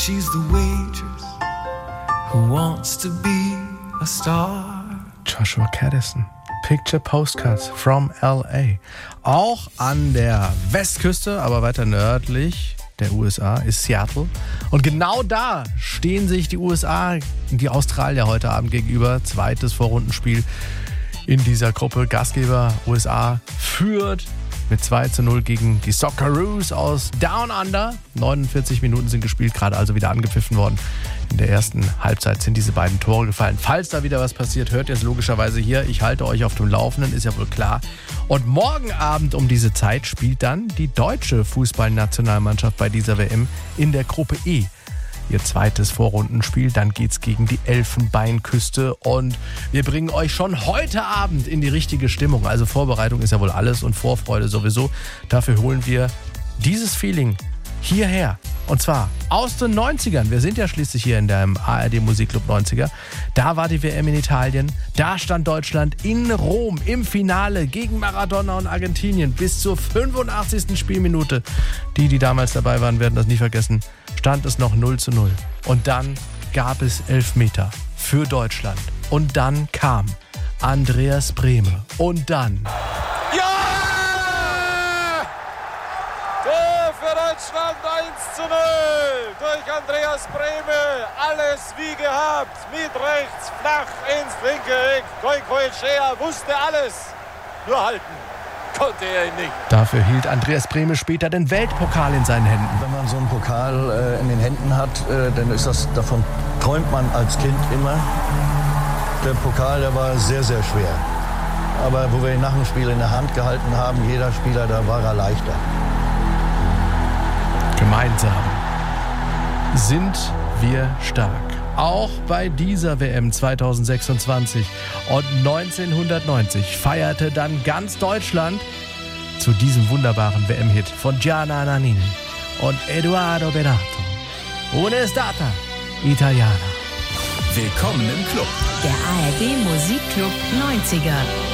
She's the waitress who wants to be a star. Joshua Caddison. Picture Postcards from L.A. Auch an der Westküste, aber weiter nördlich der USA ist Seattle. Und genau da stehen sich die USA und die Australier heute Abend gegenüber. Zweites Vorrundenspiel in dieser Gruppe. Gastgeber USA führt mit 2:0 gegen die Socceroos aus Down Under. 49 Minuten sind gespielt, gerade also wieder angepfiffen worden. In der ersten Halbzeit sind diese beiden Tore gefallen. Falls da wieder was passiert, hört ihr es logischerweise hier. Ich halte euch auf dem Laufenden, ist ja wohl klar. Und morgen Abend um diese Zeit spielt dann die deutsche Fußballnationalmannschaft bei dieser WM in der Gruppe E. Ihr zweites Vorrundenspiel, dann geht's gegen die Elfenbeinküste und wir bringen euch schon heute Abend in die richtige Stimmung. Also Vorbereitung ist ja wohl alles und Vorfreude sowieso. Dafür holen wir dieses Feeling hierher. Und zwar aus den 90ern. Wir sind ja schließlich hier in dem ARD Musikclub 90er. Da war die WM in Italien. Da stand Deutschland in Rom im Finale gegen Maradona und Argentinien. Bis zur 85. Spielminute. Die damals dabei waren, werden das nie vergessen. Stand es noch 0:0. Und dann gab es Elfmeter für Deutschland. Und dann kam Andreas Brehme. Und dann... Für Deutschland 1:0 durch Andreas Brehme. Alles wie gehabt. Mit rechts, flach ins linke Eck. Goicoechea wusste alles. Nur halten konnte er ihn nicht. Dafür hielt Andreas Brehme später den Weltpokal in seinen Händen. Wenn man so einen Pokal in den Händen hat, dann ist das, davon träumt man als Kind immer. Der Pokal, der war sehr, sehr schwer. Aber wo wir ihn nach dem Spiel in der Hand gehalten haben, jeder Spieler, da war er leichter. Gemeinsam sind wir stark. Auch bei dieser WM 2026 und 1990 feierte dann ganz Deutschland zu diesem wunderbaren WM-Hit von Gianna Nannini und Edoardo Bennato. Una stata italiana. Willkommen im Club. Der ARD Musikclub 90er.